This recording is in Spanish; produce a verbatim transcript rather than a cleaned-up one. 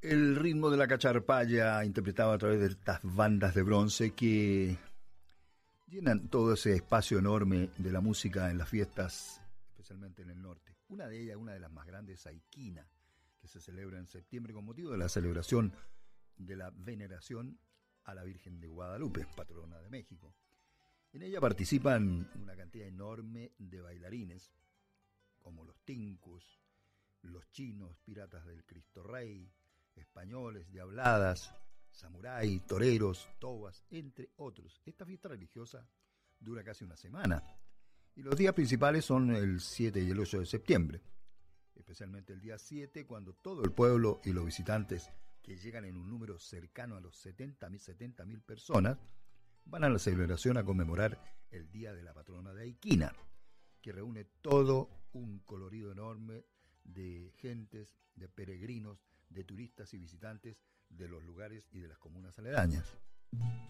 El ritmo de la cacharpaya interpretado a través de estas bandas de bronce que llenan todo ese espacio enorme de la música en las fiestas, especialmente en el norte. Una de ellas, una de las más grandes, Aiquina, que se celebra en septiembre con motivo de la celebración de la veneración a la Virgen de Guadalupe, patrona de México. En ella participan una cantidad enorme de bailarines, como los tincus, los chinos, piratas del Cristo Rey, españoles, diabladas, samurái, toreros, tobas, entre otros. Esta fiesta religiosa dura casi una semana y los días principales son el siete y el ocho de septiembre, especialmente el día siete, cuando todo el pueblo y los visitantes, que llegan en un número cercano a los setenta mil personas, van a la celebración a conmemorar el Día de la Patrona de Aiquina, que reúne todo un colorido enorme de gentes, de peregrinos, de turistas y visitantes de los lugares y de las comunas aledañas.